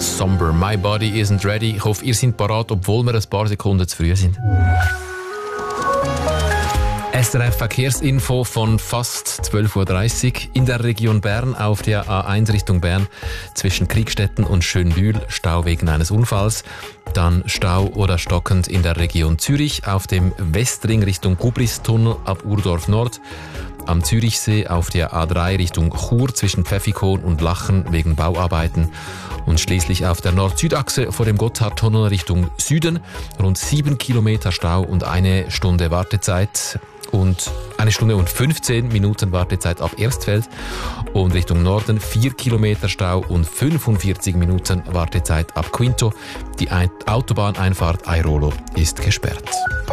Somber. My body isn't ready. Ich hoffe, ihr seid parat, obwohl wir ein paar Sekunden zu früh sind. SRF Verkehrsinfo von fast 12.30 Uhr. In der Region Bern auf der A1 Richtung Bern zwischen Kriegstetten und Schönbühl Stau wegen eines Unfalls. Dann Stau oder stockend in der Region Zürich auf dem Westring Richtung Gubristunnel ab Urdorf Nord. Am Zürichsee auf der A3 Richtung Chur zwischen Pfäffikon und Lachen wegen Bauarbeiten. Und schließlich auf der Nord-Süd-Achse vor dem Gotthardtunnel Richtung Süden rund 7 Kilometer Stau und 1 Stunde Wartezeit. Und 1 Stunde und 15 Minuten Wartezeit ab Erstfeld und Richtung Norden 4 Kilometer Stau und 45 Minuten Wartezeit ab Quinto. Die Autobahneinfahrt Airolo ist gesperrt.